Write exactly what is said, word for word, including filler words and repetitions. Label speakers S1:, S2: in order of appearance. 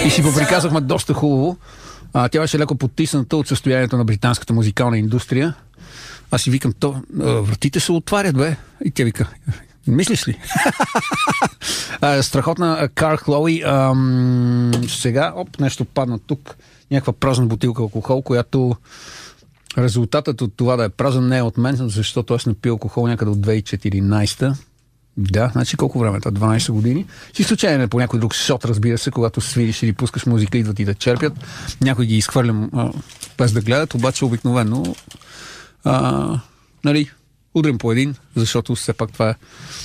S1: И си поприказахме доста хубаво. А, тя беше леко потисната от състоянието на британската музикална индустрия. Аз си викам, то, вратите се отварят, бе. И тя вика, мислиш ли? а, страхотна Кар Хлои. Ам, сега, оп, нещо падна тук. Някаква празна бутилка алкохол, която резултатът от това да е празен не е от мен, защото аз напил алкохол някъде от две хиляди и четиринадесета. Да, значи колко време е? дванадесет години. С изключение по някой друг шот, разбира се, когато свириш или пускаш музика, идват и да черпят. Някой ги изхвърлям а, без да гледат, обаче обикновено а, нали, удрям по един, защото все пак това е